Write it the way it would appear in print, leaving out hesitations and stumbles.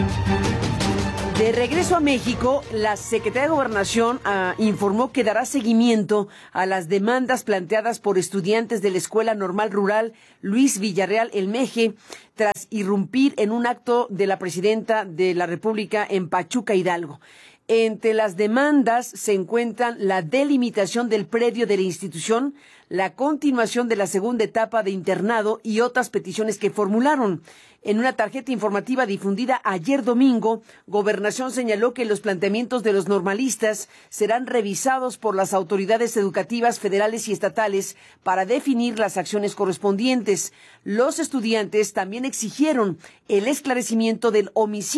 De regreso a México, la Secretaría de Gobernación informó que dará seguimiento a las demandas planteadas por estudiantes de la Escuela Normal Rural Luis Villarreal El Meje tras irrumpir en un acto de la presidenta de la República en Pachuca, Hidalgo. Entre las demandas se encuentran la delimitación del predio de la institución, la continuación de la segunda etapa de internado y otras peticiones que formularon. En una tarjeta informativa difundida ayer domingo, Gobernación señaló que los planteamientos de los normalistas serán revisados por las autoridades educativas federales y estatales para definir las acciones correspondientes. Los estudiantes también exigieron el esclarecimiento del homicidio